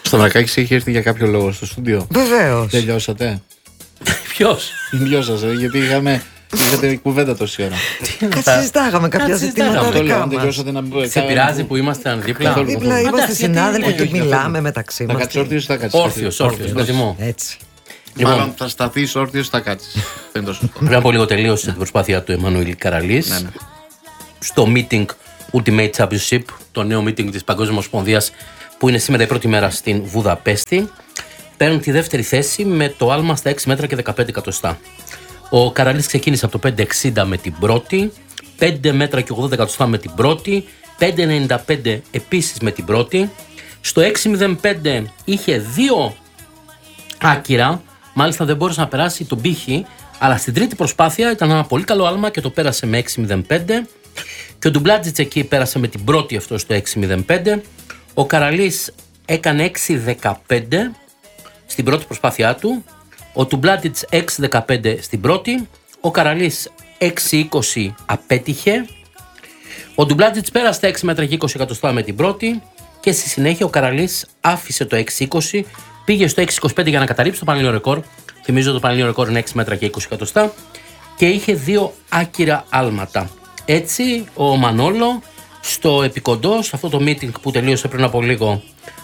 Στο Βρακάκης έχει έρθει για κάποιο λόγο στο στούντιο. Βεβαίως. Τελειώσατε. Ποιος? Δυο σας, γιατί είχατε κουβέντα τόση ώρα. Κάτι συζητάγαμε κάποια ζητήματα Αυτό λέω, δικά αν μας. τελειώσατε να μπούμε. Σε πειράζει που ήμασταν δίπλα? Δίπλα είμαστε συνάδελφοι και μιλάμε μεταξύ Θα μας. κάτσεις όρθιος ή θα κάτσεις? Όρθιος, το θυμώ. Έτσι. Μάλλον θα σταθείς όρθιος ή θα κάτσεις. Δεν το σωστό. Πριν από λίγο τελείωσε την προσπάθεια του Εμμανουήλ Καραλής Ναι. στο meeting Ultimate Championship, το νέο meeting της Παγκόσμιας Ομοσπονδίας που είναι σήμερα η πρώτη μέρα στην Βουδαπέστη. Παίρνουν τη δεύτερη θέση με το άλμα στα 6 μέτρα και 15 εκατοστά. Ο Καραλής ξεκίνησε από το 5,60 με την πρώτη, 5 μέτρα και 80 εκατοστά με την πρώτη, 5,95 επίσης με την πρώτη. Στο 6,05 είχε 2 άκυρα, μάλιστα δεν μπόρεσε να περάσει τον πύχη, αλλά στην τρίτη προσπάθεια ήταν ένα πολύ καλό άλμα και το πέρασε με 6,05. Και ο Ντουμπλάτζιτς εκεί πέρασε με την πρώτη αυτό στο 6,05. Ο Καραλής έκανε 6,15 στην πρώτη προσπάθειά του. Ο Ντουμπλάτζιτς 6,15 στην πρώτη. Ο Καραλής 6,20 απέτυχε. Ο Ντουμπλάτζιτς πέρασε τα 6 μέτρα και 20 εκατοστά με την πρώτη. Και στη συνέχεια ο Καραλής άφησε το 6,20, πήγε στο 6,25 για να καταρρύψει το πανελλήνιο ρεκόρ. Θυμίζω το πανελλήνιο ρεκόρ είναι 6 μέτρα και 20 εκατοστά. Και είχε 2 άκυρα άλματα. Έτσι, ο Μανόλο στο επικοντό, σε αυτό το meeting που τελείωσε πριν από λίγο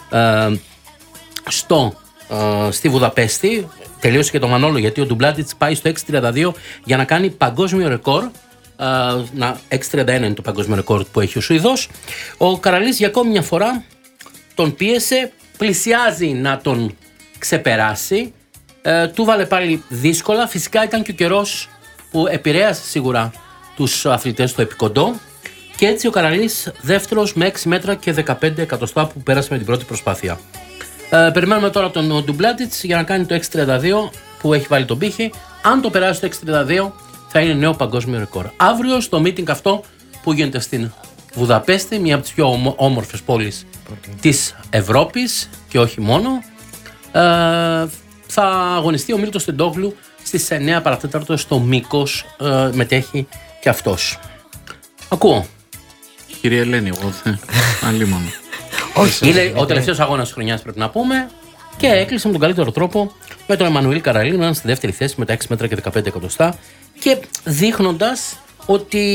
στη Βουδαπέστη, τελείωσε και το Μανόλο γιατί ο Ντουμπλάτζιτς πάει στο 6,32 για να κάνει παγκόσμιο ρεκόρ. 6,31 είναι το παγκόσμιο ρεκόρ που έχει ο Σουηδός. Ο Καραλής για ακόμη μια φορά τον πίεσε, πλησιάζει να τον ξεπεράσει. Του βάλε πάλι δύσκολα. Φυσικά ήταν και ο καιρός που επηρέασε σίγουρα τους αθλητές στο επικοντό. Και έτσι ο Καραλής δεύτερος με 6 μέτρα και 15 εκατοστά που πέρασε με την πρώτη προσπάθεια. Περιμένουμε τώρα τον Ντουμπλάτζιτς για να κάνει το 6,32 που έχει βάλει τον πύχη. Αν το περάσει το 6,32 θα είναι νέο παγκόσμιο ρεκόρ. Αύριο στο meeting αυτό που γίνεται στην Βουδαπέστη, μια από τις πιο όμορφες πόλεις της Ευρώπης και όχι μόνο, θα αγωνιστεί ο Μίλτος Τεντόγλου στις 9 παρατέταρτο στο Μύκος, μετέχει και αυτός. Ακούω. Κυρία Ελένη, εγώ άλλη μόνο. Είναι ο τελευταίος αγώνας της χρονιάς πρέπει να πούμε και έκλεισε με τον καλύτερο τρόπο με τον Εμμανουήλ Καραλή να είναι στη δεύτερη θέση με τα 6 μέτρα και 15 εκατοστά και δείχνοντας ότι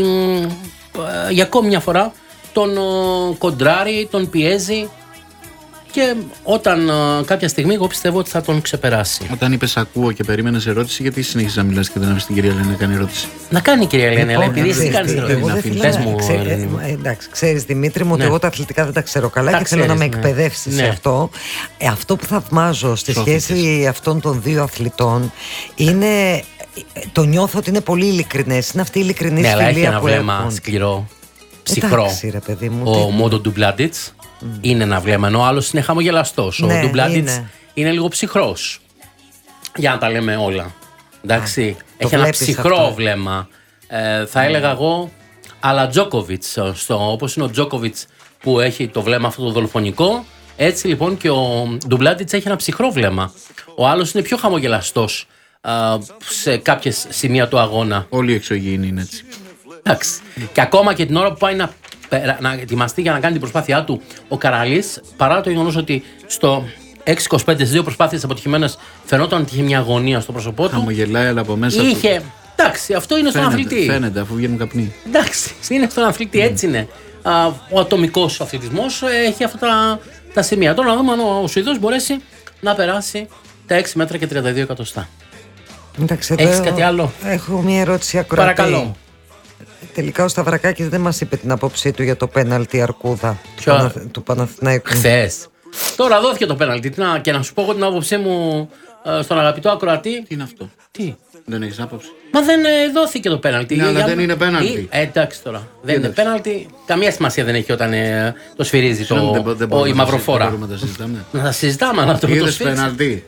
για ακόμη μια φορά τον κοντράρει, τον πιέζει και όταν κάποια στιγμή εγώ πιστεύω ότι θα τον ξεπεράσει. Όταν είπες ακούω και περίμενες ερώτηση, γιατί συνέχιζες να μιλάς και δεν άφησες την κυρία Ελένη να κάνει ερώτηση? Να κάνει η κυρία Ελένη, αλλά επειδή εσύ κάνεις ερώτηση. Πες μου. Εντάξει, ξέρεις Δημήτρη μου ότι εγώ τα αθλητικά δεν τα ξέρω καλά και θέλω να με εκπαιδεύσεις σε αυτό. Αυτό που θαυμάζω στη σχέση αυτών των δύο αθλητών είναι, το νιώθω ότι είναι πολύ ειλικρινές. Είναι αυτή η ειλικρινή φιλία που έχουν. Ναι, αλλά έχει ένα βλέμμα σκληρό, ψυχρό. Εντάξει, ρε παιδί μου, ο Μόντο Ντουμπλάτζιτς είναι ένα βλέμμα, ενώ ο άλλος είναι χαμογελαστός. Ο Ντουμπλάτζιτς είναι λίγο ψυχρός. Για να τα λέμε όλα. Εντάξει, έχει ένα ψυχρό αυτό βλέμμα. Θα έλεγα εγώ, αλλά Τζόκοβιτς, όπως είναι ο Τζόκοβιτς που έχει το βλέμμα αυτό το δολοφονικό, έτσι λοιπόν και ο Ντουμπλάτζιτς έχει ένα ψυχρό βλέμμα. Ο άλλος είναι πιο χαμογελαστός σε κάποιες σημεία του αγώνα. Όλοι οι εξωγήινοι είναι έτσι. Εντάξει. Και ακόμα και την ώρα που πάει να ετοιμαστεί για να κάνει την προσπάθειά του ο Καραλής, παρά το γεγονός ότι στο 6,25 στις δύο προσπάθειες αποτυχημένες φαινόταν ότι είχε μια αγωνία στο πρόσωπό του. Χαμογελάει, αλλά από μέσα είχε. Εντάξει, αυτό είναι στον αθλητή. Φαίνεται, αφού βγαίνουν καπνοί. Εντάξει, είναι στον αθλητή, έτσι είναι. Ο ατομικός αθλητισμός έχει αυτά τα σημεία. Τώρα να δούμε αν ο Σουηδός μπορέσει να περάσει τα 6 μέτρα και 32 εκατοστά. Έχεις κάτι άλλο? Έχω μια ερώτηση ακροατή. Παρακαλώ. Τελικά ο Σταυρακάκης δεν μας είπε την άποψή του για το πέναλτι Αρκούδα του Παναθηναϊκού. Χθες. Τώρα δόθηκε το πέναλτι. Και να σου πω εγώ την άποψή μου στον αγαπητό ακροατή. Τι είναι αυτό? Τι? Δεν έχεις άποψη? Μα δεν δόθηκε το πέναλτι. Ναι, αλλά δεν είναι πέναλτι. Εντάξει τώρα. Δεν είναι πέναλτι. Καμία σημασία δεν έχει όταν το σφυρίζει η μαυροφόρα. Να τα συζητάμε, αλλά το είδες πέναλτι?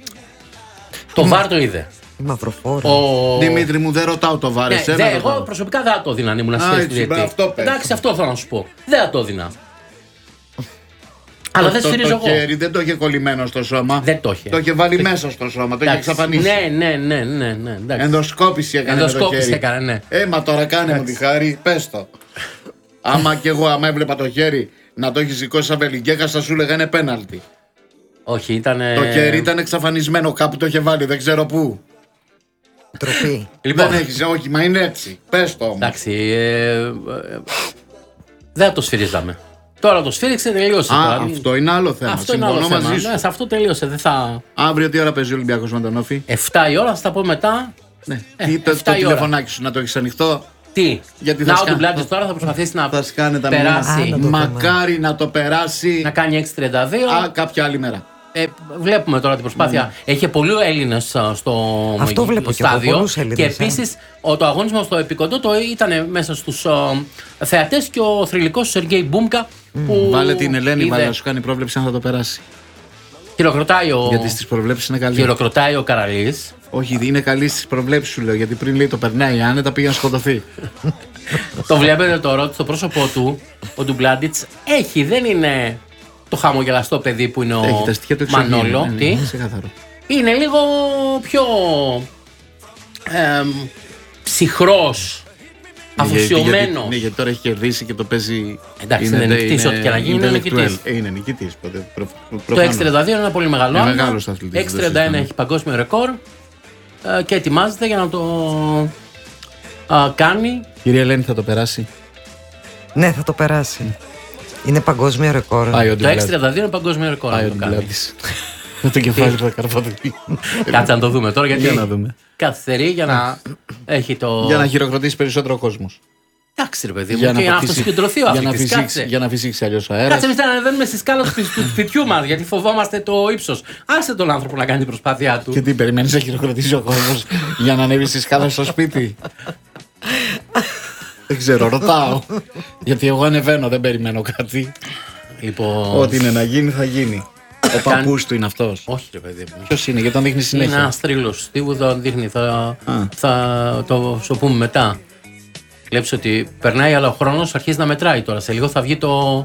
Το βάρ το είδε. Η μαυροφόρα. Δημήτρη μου, δεν ρωτάω το βάρ. Εγώ προσωπικά δεν θα το έδινα αν ήμουν ασχέση του. Εντάξει, αυτό θέλω να σου πω. Δεν θα το έδινα. Αλλά δεν σφυρίζω εγώ. Το χέρι δεν το είχε κολλημένο στο σώμα. Δεν το είχε. Το είχε βάλει μέσα στο σώμα, το είχε εξαφανίσει. Ναι. Ενδοσκόπηση έκανε με το χέρι. Μα τώρα κάνε μου τη χάρη, πες το. Άμα κι εγώ, άμα έβλεπα το χέρι να το έχει σηκώσει σαν βελιγκέκα, θα σου λέγανε πέναλτι. Όχι, ήταν. Το κερί ήταν εξαφανισμένο, κάπου το είχε βάλει, δεν ξέρω πού. Τροπή. Λοιπόν, δεν έχεις, όχι, μα είναι έτσι. Πες το όμως. Εντάξει. Δεν το σφυρίζαμε. Τώρα το σφύριξε, τελείωσε. Αυτό είναι άλλο θέμα. Αυτό είναι άλλο θέμα. Ναι, σε αυτό τελείωσε. Δεν θα... Αύριο τι ώρα παίζει ο Ολυμπιακός με τον Όφη? 7 η ώρα, θα τα πω μετά. Ναι. Το τηλεφωνάκι σου να το έχεις ανοιχτό. Τι, γιατί να ο Ντουμπλάτης τώρα θα προσπαθήσει να περάσει. Μακάρι να το περάσει. Να κάνει 6.32. Κάποια άλλη μέρα. Βλέπουμε τώρα την προσπάθεια. Έχει πολλοί Έλληνες στο στάδιο. Και επίσης το αγώνισμα στο επικοντό ήταν μέσα στους θεατές και ο θρυλικός Σεργέη Μπούμκα. Βάλε την Ελένη, βάλε να σου κάνει πρόβλεψη αν θα το περάσει. Γιατί στις προβλέψεις είναι καλή. Χειροκροτάει ο Καραλής. Όχι, είναι καλή στις προβλέψεις σου λέω. Γιατί πριν λέει το περνάει, άνετα πήγε να σκοτωθεί. Το βλέπετε τώρα στο πρόσωπό του, ο Ντουμπλάντιτς έχει, δεν είναι το χαμογελαστό παιδί που είναι ο Μανόλο. Είναι λίγο πιο ψυχρός, αφοσιωμένος. Ναι, γιατί τώρα έχει κερδίσει και το παίζει. Εντάξει, είναι νικητής, ό,τι και να γίνει είναι νικητής. Είναι νικητής. Το 6.32 είναι ένα πολύ μεγάλο άλμα. 6.31 έχει παγκόσμιο ρεκόρ και ετοιμάζεται για να το κάνει. Κυρία Ελένη, θα το περάσει? Ναι, θα το περάσει. Είναι παγκόσμιο ρεκόρ. Το 6.32 είναι παγκόσμιο ρεκόρ. Με το κεφάλι του Καρποδοκή. Κάτσε να το δούμε τώρα, γιατί καθυστερεί για να έχει το. Για να χειροκροτήσει περισσότερο ο κόσμος. Εντάξει, ρε παιδί μου, για να αυτοσυγκεντρωθεί ο αθλητής. Για να φυσήξει αλλιώς ο αέρας. Κάτσε, εμείς να ανεβαίνουμε στις σκάλες του σπιτιού μας, γιατί φοβόμαστε το ύψος. Άσε τον άνθρωπο να κάνει την προσπάθειά του. Και τι περιμένεις να χειροκροτήσει ο κόσμος για να ανέβει στις σκάλες στο σπίτι? Δεν ξέρω, ρωτάω. Γιατί εγώ ανεβαίνω, δεν περιμένω κάτι. Λοιπόν... Ό,τι είναι να γίνει, θα γίνει. Ο παππούς του είναι αυτός? Όχι, ρε παιδί μου. Ποιος είναι, γιατί τον δείχνει συνέχεια? Είναι ένας τρίλος. Τι τον δείχνει, θα το σου πούμε μετά. Βλέπεις ότι περνάει, αλλά ο χρόνος αρχίζει να μετράει τώρα. Σε λίγο θα βγει το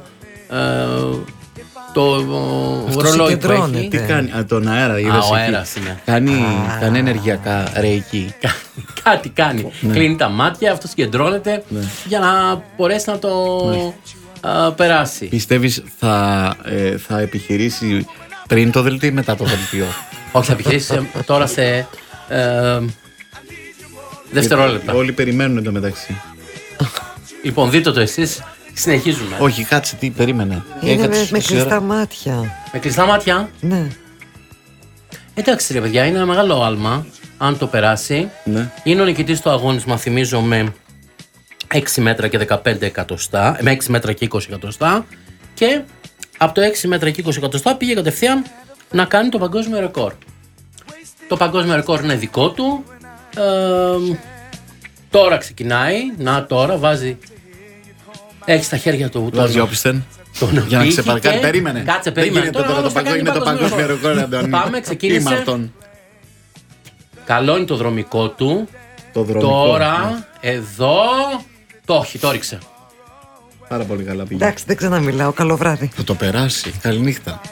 ρολόι που έχει. Τι κάνει, τον αέρα, ο αέρας είναι. Κάνει ενεργειακά ρέικι. Κάτι κάνει. Κλείνει τα μάτια, αυτό συγκεντρώνεται για να μπορέσει να το περάσει. Πιστεύεις θα επιχειρήσει πριν το δελτίο ή μετά το δελτίο? Όχι, θα επιχειρήσει τώρα σε δευτερόλεπτα. Όλοι περιμένουν εντωμεταξύ. Λοιπόν, δείτε το εσείς. Συνεχίζουμε. Όχι, κάτσε, τι περίμενε? Είναι με κλειστά μάτια. Με κλειστά μάτια? Ναι. Εντάξει ρε παιδιά, είναι ένα μεγάλο άλμα. Αν το περάσει. Ναι. Είναι ο νικητής στο αγώνισμα, θυμίζω, με 6 μέτρα και 15 εκατοστά. Με 6 μέτρα και 20 εκατοστά. Και από το 6 μέτρα και 20 εκατοστά πήγε κατευθείαν να κάνει το παγκόσμιο ρεκόρ. Το παγκόσμιο ρεκόρ είναι δικό του. Τώρα ξεκινάει. Να τώρα βάζει. Έχει στα χέρια του. Βάζει όπισθεν. Για να ξεπαρκάρει. Περίμενε. Κάτσε, περίμενε. Είναι το παγκόσμιο ρεκόρ, Αντώνη. Πάμε, ξεκίνησε. Καλό είναι το δρομικό του. Τώρα, εδώ. Το όχι, το ρίξε. Πάρα πολύ καλά πήγε. Εντάξει, δεν ξαναμιλάω. Καλό βράδυ. Θα το περάσει. Καληνύχτα.